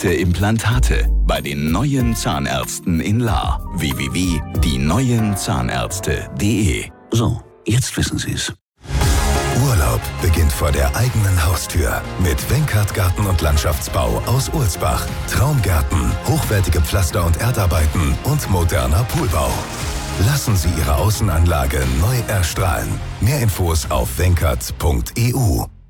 perfekte Implantate bei den neuen Zahnärzten in Lahr. www.dieneuenzahnärzte.de. So, jetzt wissen Sie es. Urlaub beginnt vor der eigenen Haustür mit Wenkert Garten und Landschaftsbau aus Ulsbach. Traumgärten, hochwertige Pflaster- und Erdarbeiten und moderner Poolbau. Lassen Sie Ihre Außenanlage neu erstrahlen. Mehr Infos auf wenkert.eu.